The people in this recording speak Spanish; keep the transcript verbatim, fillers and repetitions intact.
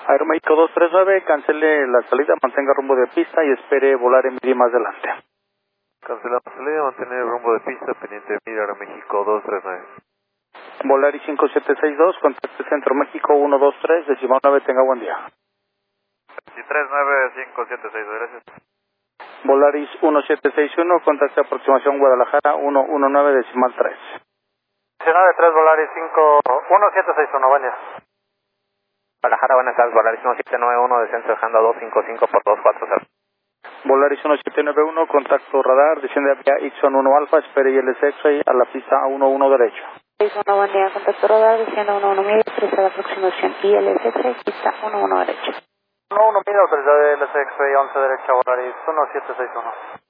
Aeroméxico dos tres nueve, cancele la salida, mantenga rumbo de pista y espere volar en más adelante. Cancelamos salida, mantener rumbo de pista, pendiente de Mira, México dos tres nueve. Volaris cinco siete seis dos, contacte Centro México uno dos tres, decimal nueve, tenga buen día. tres nueve cinco siete seis, gracias. Volaris uno siete seis uno, contacte aproximación Guadalajara uno uno nueve, decimal tres. nueve tres Volaris cinco uno siete seis uno, buen día. Guadalajara, buenas tardes, Volaris uno siete nueve uno, descenso dejando dos cinco cinco por dos cuatro cero. Volaris uno siete nueve uno, contacto radar, desciende vía Ixon uno Alfa, espere I L S X-Ray a la pista uno uno derecho. uno, buen día, contacto radar, desciende uno uno medio, autoriza la aproximación I L S X-Ray, pista uno uno derecho. uno uno medio, autorizada I L S X-Ray once derecha, Volaris uno siete seis uno.